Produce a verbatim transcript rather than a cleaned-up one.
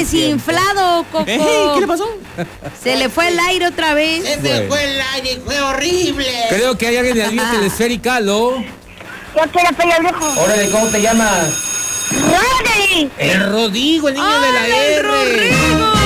desinflado, Coco. ¿Eh? ¿Qué le pasó? Se le fue el aire otra vez. Se me fue el aire, fue horrible. Creo que hay alguien de Alvin Telesférica, ¿no? Yo quiero pelear viejo. Órale, ¿cómo te llamas? ¡Rodri! El Rodrigo, el niño de la ¡Ay, el R. Rodrigo!